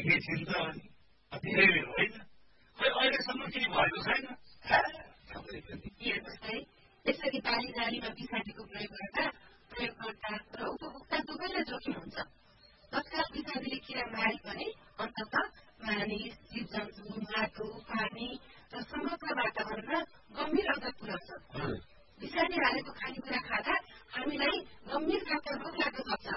केही थिएन त धेरै होइन खै अहिलेसम्म केही भएको छैन यसरी बालीदारीमा विषादीको प्रयोग गर्दा प्रयोगकर्ता र उपभोक्ता दुवैलाई जोखिम हुन्छ तत्काल विषादीले किरा मारे पनि अन्तत मानिस जीवजन्तु माटो पानी र समग्र वातावरणमा गम्भीर असर पुर्याउँछ विषादी हालेको खानेकुरा खाँदा हामीलाई गम्भीर खालका रोग लाग्न सक्छ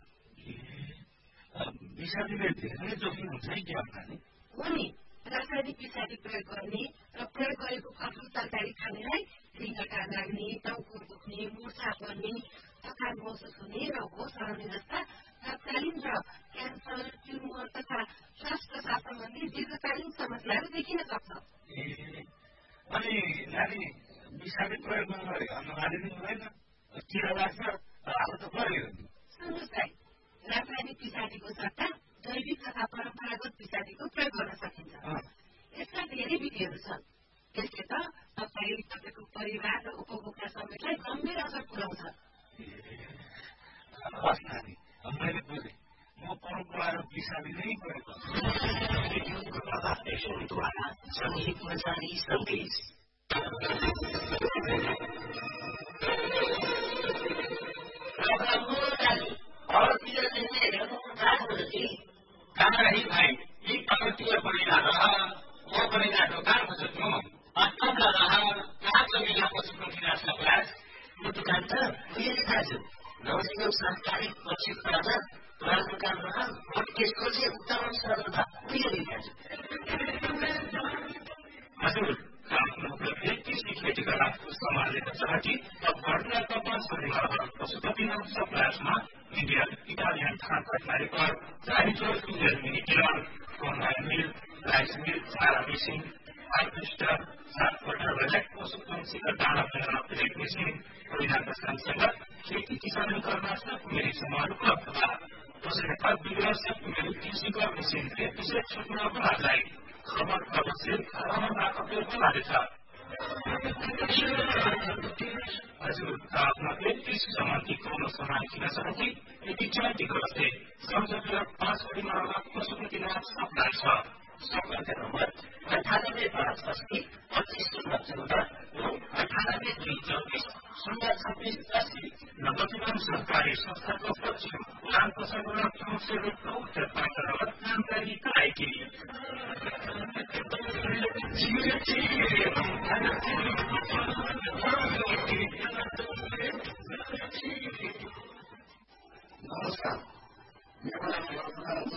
विषादीले धेरै जोखिम हुन्छ है के खाने हो नि रासायनिक विषादी प्रयोग गर्ने र प्रयोग गरेको फलफुल तरकारी खानेलाई रिङ्गटा लाग्ने टाउको दुख्ने मुर्छा पर्ने थकान महसुस हुने र होस हराउने जस्ता तत्कालीन र क्यान्सर ट्युमर तथा श्वास प्रश्वास सम्बन्धी दीर्घकालीन समस्याहरू देखिन सक्छ अनि नानी विषादी प्रयोग नगरे अन्नबाली पनि हुँदैन किरा लाग्छ अब त पर्यो सुन्नुहोस् भाइ रासायनिक विषादीको सट्टा जैविक तथा परम्परागत विषादीको प्रयोग गर्न सकिन्छ यसका धेरै विधिहरू छन् यसले त तपाईँ तपाईँको परिवार र उपभोक्ता समेतलाई गम्भीर असर पुर्याउँछ हस् नानी मैले बुझेँ म परम्परागत विषादी नै प्रयोग कहाँ रही भाइ यी प्रकृतिले परिरहेको छ म परिरहेको कहाँको सुत्नु अत्तम कहाँ जमिनको सुत्नु किन सक्ला यो दुकान त उहिले दाजु नवसिंह सरकारी प्रशिक्षण पुरानो दुकानमा त्यसको चाहिँ उत्तम सरल त उहिले दाजु हजुर खेती गर्दा सम्हालेको छ कि पशुपतिमा सप्लायर्समा इन्डियन इटालियन खानपान चाइनिज मिल राइस मिल चारा मेसिन हार्भेस्टर सातपल्ट र पशुपक्षीको दाना बनाउन मेसिन परिणामका सँगसँगै खेती किसान कर्मचारी कुमेरी समूहहरू उपलब्ध छ कसैले फल विकास कुमेरी कृषिको मेसिनले विशेष छुट्याउनको लागि खबर अवश्य राख्नु लागेछ हजुर आफ्नो 31 सम्बन्धी कोनो सामान किन्न सक्छ यदि चाहन्थेको रस्ते सम्झौता 5 कोटीमा पशुपतिनाथ सप्लायर छ सम्पर्क नम्बर 98 नवजीवन सरकारी संस्थाको पश्चिम उडान पसलबाट सेवकको जानकारी नमस्कार